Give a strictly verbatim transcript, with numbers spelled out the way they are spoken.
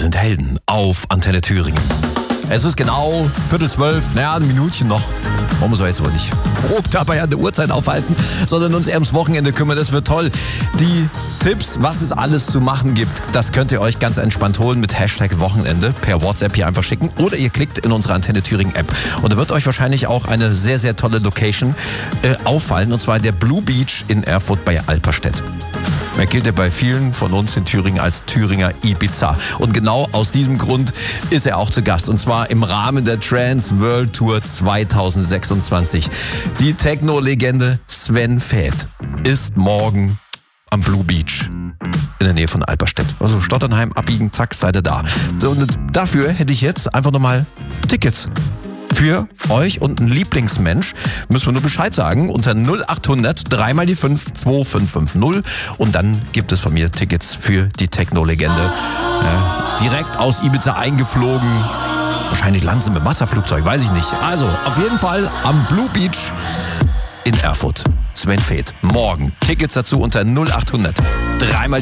sind Helden auf Antenne Thüringen. Es ist genau Viertel zwölf, naja, ein Minütchen noch. Wollen wir so jetzt wohl nicht grob dabei an der Uhrzeit aufhalten, sondern uns eher ums Wochenende kümmern. Das wird toll. Die Tipps, was es alles zu machen gibt, das könnt ihr euch ganz entspannt holen mit Hashtag Wochenende per WhatsApp hier einfach schicken oder ihr klickt in unsere Antenne Thüringen App. Und da wird euch wahrscheinlich auch eine sehr, sehr tolle Location äh, auffallen, und zwar der Blue Beach in Erfurt bei Alperstedt. Er gilt ja bei vielen von uns in Thüringen als Thüringer Ibiza. Und genau aus diesem Grund ist er auch zu Gast. Und zwar im Rahmen der Trance World Tour zwanzig sechsundzwanzig. Die Techno-Legende Sven Väth ist morgen am Blue Beach in der Nähe von Alperstedt. Also Stotternheim, abbiegen, zack, seid ihr da. So, und dafür hätte ich jetzt einfach nochmal Tickets für euch und einen Lieblingsmensch. Müssen wir nur Bescheid sagen unter null acht hundert drei mal die fünf zwei fünf fünf null und dann gibt es von mir Tickets für die Techno-Legende. Ja, direkt aus Ibiza eingeflogen. Wahrscheinlich landen sie mit Wasserflugzeug, weiß ich nicht. Also auf jeden Fall am Blue Beach in Erfurt. Sven Väth. Morgen. Tickets dazu unter null acht hundert drei mal